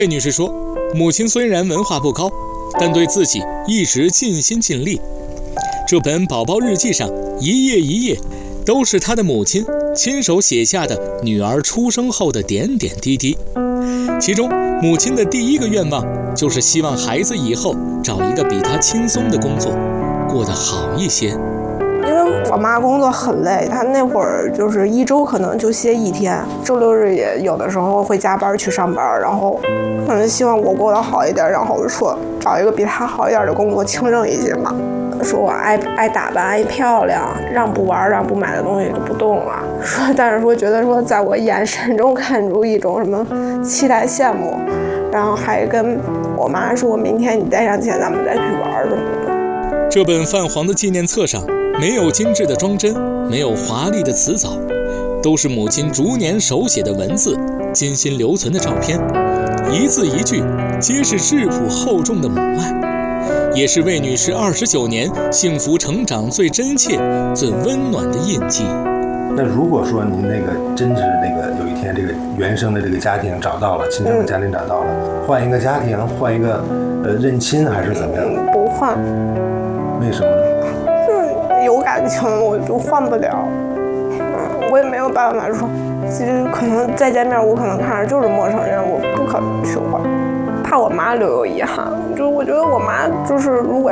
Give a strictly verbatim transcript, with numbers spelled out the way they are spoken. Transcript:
魏女士说，母亲虽然文化不高，但对自己一直尽心尽力。这本宝宝日记上一页一页都是她的母亲亲手写下的女儿出生后的点点滴滴。其中母亲的第一个愿望就是希望孩子以后找一个比她轻松的工作，过得好一些。 因为我妈工作很累，她那会儿就是一周可能就歇一天，周六日也有的时候会加班去上班，然后可能希望我过得好一点，然后说找一个比她好一点的工作，轻省一些嘛。说我爱爱打扮爱漂亮，让不玩让不买的东西就不动了。说但是说觉得说在我眼神中看出一种什么期待羡慕，然后还跟我妈说明天你带上钱咱们再去玩什么的。 这本泛黄的纪念册上没有精致的装帧，没有华丽的词藻，都是母亲逐年手写的文字，精心留存的照片，一字一句皆是质朴厚重的母爱，也是魏女士二十九年幸福成长最真切、最温暖的印记。 那如果说您那个真是那个有一天这个原生的这个家庭找到了，亲生的家庭找到了，嗯、换一个家庭，换一个呃认亲还是怎么样？ 不换。 为什么呢？ 就是有感情我就换不了。嗯，我也没有办法说，其实可能再见面，我可能看着就是陌生人，我不可能去换，怕我妈留有遗憾。就是我觉得我妈就是如果